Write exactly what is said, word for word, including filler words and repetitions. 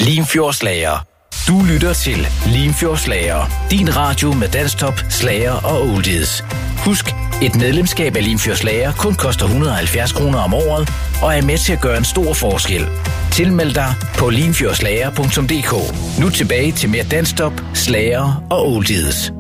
Limfjordsslager. Du lytter til Limfjordsslager. Din radio med danstop, slager og oldies. Husk, et medlemskab af Limfjordsslager kun koster et hundrede og halvfjerds kroner om året, og er med til at gøre en stor forskel. Tilmeld dig på limfjordslager punktum d k. Nu tilbage til mere danstop, slager og oldies.